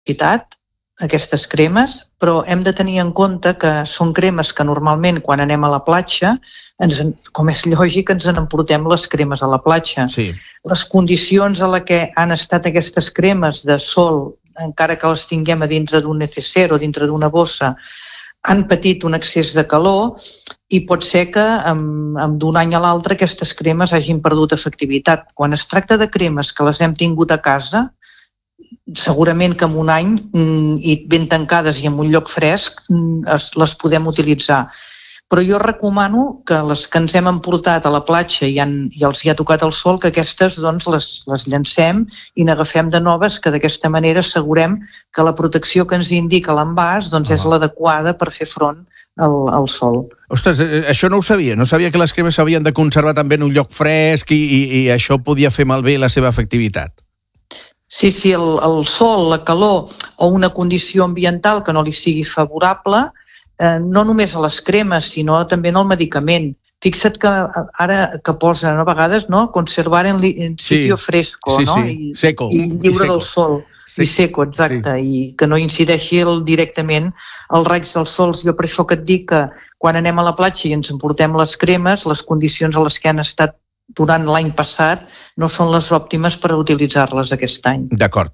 toxicitat, aquestes cremes, però hem de tenir en compte que són cremes que normalment quan anem a la platja, com és lògic, ens n'emportem les cremes a la platja. Sí. Les condicions a les que han estat aquestes cremes de sol, encara que les tinguem a dintre d'un neceser o dintre d'una bossa, han patit un excés de calor i pot ser que d'un any a l'altre aquestes cremes hagin perdut efectivitat. Quan es tracta de cremes que les hem tingut a casa, segurament que en un any i ben tancades i en un lloc fresc les podem utilitzar. Però jo recomano que les que ens hem emportat a la platja i els hi ha tocat el sol, que aquestes doncs, les llancem i n'agafem de noves, que d'aquesta manera assegurem que la protecció que ens indica l'envàs doncs, és l'adequada per fer front al sol. Ostres, això no ho sabia. No sabia que les cremes s'havien de conservar també en un lloc fresc i això podia fer malbé la seva efectivitat. Sí, el sol, la calor o una condició ambiental que no li sigui favorable, no només a les cremes, sinó també en el medicament. Fixa't que ara que posen a vegades, no? Conservar en sitio fresco, sí, no? Sí. Seco. I lliure del sol. I seco, exacte. Sí. I que no incideixi directament els raigs del sol. Jo per això que et dic que quan anem a la platja i ens emportem les cremes, les condicions a les que han estat durant l'any passat no són les òptimes per utilitzar-les aquest any. D'acord.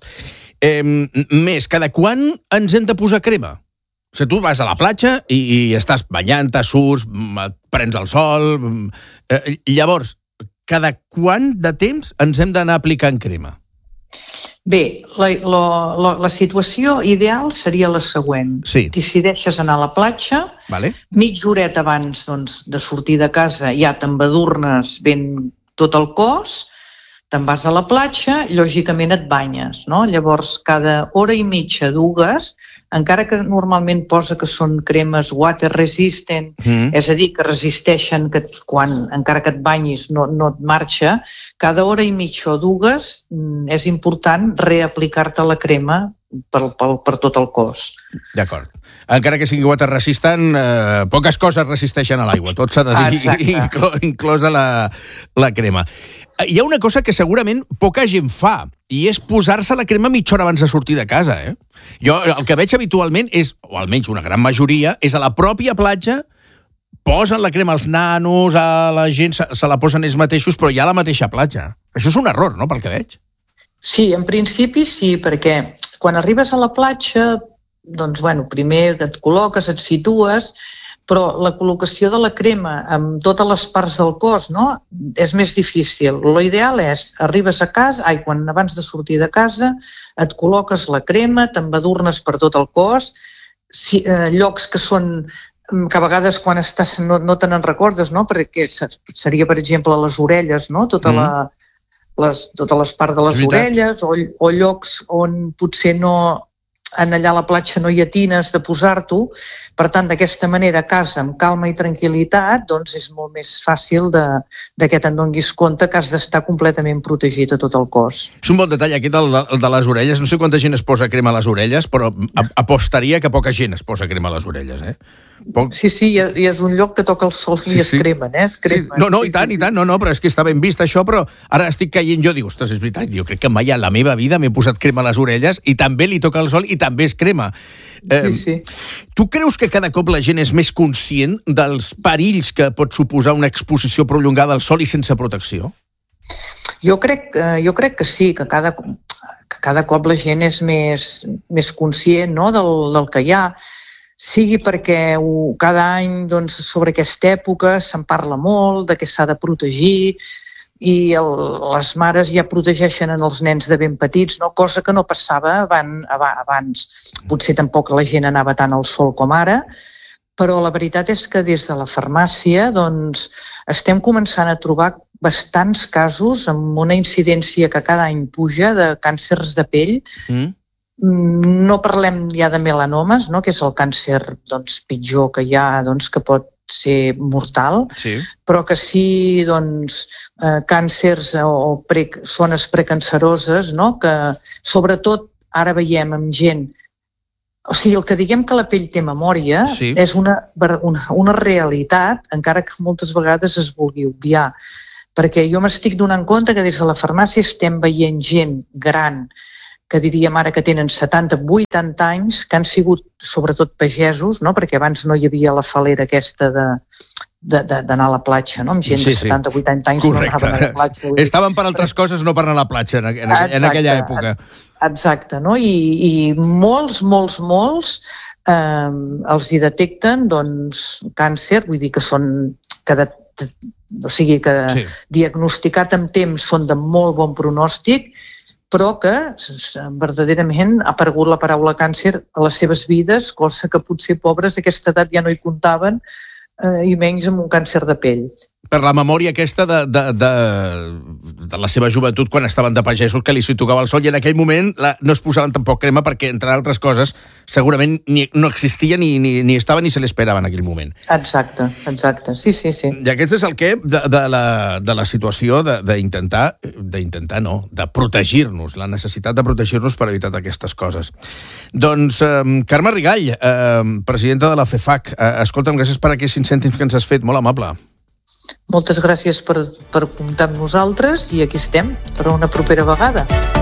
Més, cada quan ens hem de posar crema? O sigui, tu vas a la platja i estàs banyant-te, surts, prens el sol... Llavors, cada quant de temps ens hem d'anar aplicant crema? Bé, la situació ideal seria la següent. Sí. Decideixes anar a la platja, mitja horeta abans de sortir de casa ja t'embadurnes ben tot el cos, te'n vas a la platja, lògicament et banyes, no? Llavors, cada hora i mitja, dues, encara que normalment posa que són cremes water resistant, és a dir, que resisteixen que encara que et banyis no et marxa, cada hora i mitja o dues és important reaplicar-te la crema per tot el cos. D'acord. Encara que sigui water resistant, poques coses resisteixen a l'aigua, tot s'ha de dir, inclosa la crema. Hi ha una cosa que segurament poca gent fa, i és posar-se la crema mitja hora abans de sortir de casa. Jo el que veig habitualment és, o almenys una gran majoria, és a la pròpia platja, posen la crema als nanos, a la gent se la posen ells mateixos, però ja a la mateixa platja. Això és un error, no?, pel que veig. Sí, en principi sí, perquè quan arribes a la platja, doncs, primer et col·loques, et situes, però la col·locació de la crema amb totes les parts del cos, no?, és més difícil. Lo ideal és, arribes a casa, abans de sortir de casa, et col·loques la crema, t'embadurnes per tot el cos, llocs que són que a vegades quan estàs no te n'en recordes, no?, perquè seria, per exemple, les orelles, no?, totes les parts de les orelles, o llocs on potser allà a la platja no hi ha tines de posar-t'ho. Per tant, d'aquesta manera, a casa, amb calma i tranquil·litat, doncs és molt més fàcil que te'n donis compte que has d'estar completament protegit a tot el cos. És un bon detall aquest, el de les orelles. No sé quanta gent es posa crema a les orelles, però apostaria que poca gent es posa crema a les orelles, Sí, i és un lloc que toca el sol i es cremen, Es cremen. No, i tant, però és que està ben vist això, però ara estic caient jo, dic, ostres, és veritat, jo crec que mai a la meva vida m'he posat crema a les orelles i també li toca el sol i també es crema. Sí. Tu creus que cada cop la gent és més conscient dels perills que pot suposar una exposició prolongada al sol i sense protecció? Jo crec que sí, que cada cop la gent és més conscient, no?, del que hi ha. Sigui perquè cada any sobre aquesta època se'n parla molt, de què s'ha de protegir, i les mares ja protegeixen els nens de ben petits, no? Cosa que no passava abans. Potser tampoc la gent anava tant al sol com ara, però la veritat és que des de la farmàcia estem començant a trobar bastants casos amb una incidència que cada any puja de càncers de pell. No parlem ja de melanomes, no?, que és el càncer pitjor que hi ha, que pot ser mortal, però que sí càncers o zones precanceroses, no?, que sobretot ara veiem amb gent. O sigui, el que diguem que la pell té memòria és una realitat, encara que moltes vegades es vulgui obviar, perquè jo m'estic donant compte que des de la farmàcia estem veient gent gran que diríem ara que tenen 70, 80 anys, que han sigut sobretot pagesos, no? Perquè abans no hi havia la falera aquesta d'anar a la platja, no? Amb gent de 70, 80 anys no anaven a la platja. Estaven per altres coses, no per anar a la platja en aquella època. Exacte, no? I molts els hi detecten càncer, vull dir que són... O sigui que diagnosticat amb temps són de molt bon pronòstic, però que verdaderament ha aparegut la paraula càncer a les seves vides, cosa que potser pobres a aquesta edat ja no hi comptaven, i menys amb un càncer de pell. Per la memòria aquesta de la seva joventut, quan estaven de pagesos, que li tocava el sol, i en aquell moment no es posaven tampoc crema perquè, entre altres coses, segurament no existia ni estava ni se l'esperava en aquell moment. Exacte, sí. I aquest és el què de la situació de protegir-nos, la necessitat de protegir-nos per evitar aquestes coses. Doncs, Carme Rigall, presidenta de la FEFAC, escolta'm, gràcies per aquests 5 cèntims que ens has fet, molt amable. Moltes gràcies per comptar amb nosaltres i aquí estem per a una propera vegada.